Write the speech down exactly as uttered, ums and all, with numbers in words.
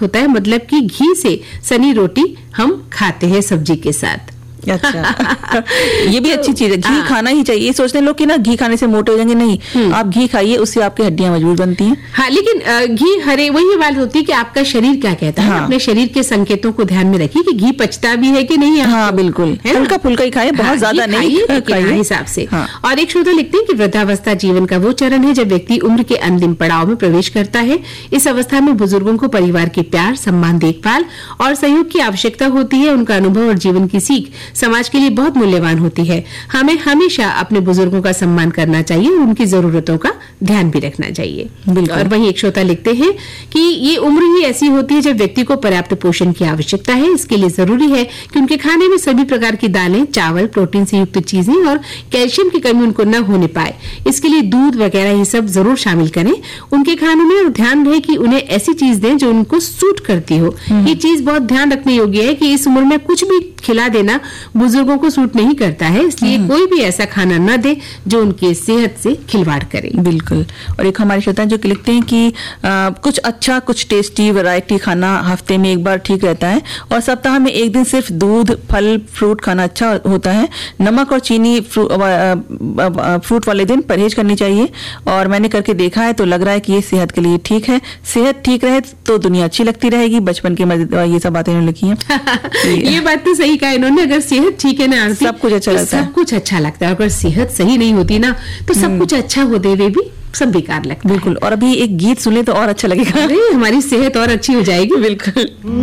होता है, मतलब कि घी से सनी रोटी हम खाते हैं सब्जी के साथ। अच्छा ये भी अच्छी चीज है, घी खाना ही चाहिए। सोचते हैं लोग कि ना घी खाने से मोटे हो जाएंगे, नहीं, आप घी खाइए, उससे आपकी हड्डियां मजबूत बनती हैं। हाँ, लेकिन घी हरे वही बात होती है कि आपका शरीर क्या कहता है। हाँ। अपने शरीर के संकेतों को ध्यान में रखिए कि घी पचता भी है कि नहीं। हाँ बिल्कुल, हल्का फुल्का ही खाइए, बहुत ज्यादा नहीं खाइए हिसाब से। हाँ। और एक श्रोता लिखते हैं कि वृद्धावस्था जीवन का वो चरण है जब व्यक्ति उम्र के अंतिम पड़ाव में प्रवेश करता है। इस अवस्था में बुजुर्गों को परिवार के प्यार, सम्मान, देखभाल और सहयोग की आवश्यकता होती है। उनका अनुभव और जीवन की सीख समाज के लिए बहुत मूल्यवान होती है। हमें हमेशा अपने बुजुर्गों का सम्मान करना चाहिए और उनकी जरूरतों का ध्यान भी रखना चाहिए। और वहीं एक श्रोता लिखते हैं कि ये उम्र ही ऐसी होती है जब व्यक्ति को पर्याप्त पोषण की आवश्यकता है। इसके लिए जरूरी है कि उनके खाने में सभी प्रकार की दालें, चावल, प्रोटीन से युक्त चीजें और कैल्शियम की कमी उनको न होने पाए। इसके लिए दूध वगैरह ये सब जरूर शामिल करें उनके खानों में, और ध्यान रहे कि उन्हें ऐसी चीज दें जो उनको सूट करती हो। ये चीज बहुत ध्यान रखने योग्य है कि इस उम्र में कुछ भी खिला देना बुजुर्गों को सूट नहीं करता है, इसलिए कोई भी ऐसा खाना न दे जो उनकी सेहत से खिलवाड़ करे। बिल्कुल। और एक हमारे श्रोता जो लिखते हैं कि आ, कुछ अच्छा, कुछ टेस्टी वैरायटी खाना हफ्ते में एक बार ठीक रहता है, और सप्ताह में एक दिन सिर्फ दूध, फल, फ्रूट खाना अच्छा होता है। नमक और चीनी फ्रू, आ, आ, फ्रूट वाले दिन परहेज करनी चाहिए, और मैंने करके देखा है तो लग रहा है कि ये सेहत के लिए ठीक है। सेहत ठीक रहे तो दुनिया अच्छी लगती रहेगी। बचपन की ये सब बातें इन्होंने लिखी हैं। ये बात तो सही कहा इन्होंने। अगर सेहत ठीक है ना, सब कुछ अच्छा लगता है, सब कुछ अच्छा लगता है। अगर सेहत सही नहीं होती ना तो सब कुछ अच्छा होते हुए भी सब बेकार लगता है। बिल्कुल। और अभी एक गीत सुने तो और अच्छा लगेगा। अरे हमारी सेहत और अच्छी हो जाएगी। बिल्कुल।